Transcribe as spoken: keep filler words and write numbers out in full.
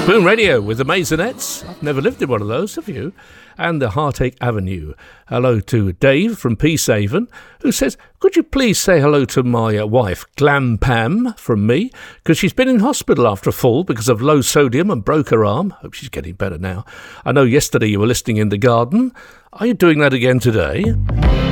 Spoon Radio with the Maisonettes. I've never lived in one of those, have you? And the Heartache Avenue. Hello to Dave from Peacehaven, who says, could you please say hello to my uh, wife, Glam Pam, from me? Because she's been in hospital after a fall because of low sodium and broke her arm. Hope she's getting better now. I know yesterday you were listening in the garden. Are you doing that again today?